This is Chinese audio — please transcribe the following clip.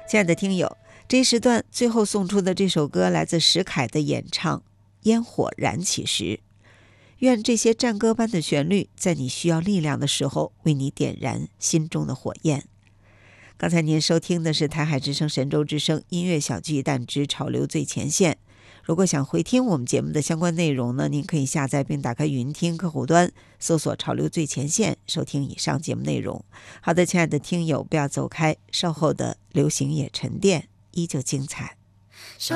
亲爱的听友，这一时段最后送出的这首歌来自石凯的演唱《烟火燃起时》，愿这些战歌般的旋律在你需要力量的时候为你点燃心中的火焰。刚才您收听的是台海之声神州之声音乐小巨蛋之潮流最前线。如果想回听我们节目的相关内容呢，您可以下载并打开云听客户端，搜索潮流最前线，收听以上节目内容。好的，亲爱的听友，不要走开，稍后的流行也沉淀依旧精彩。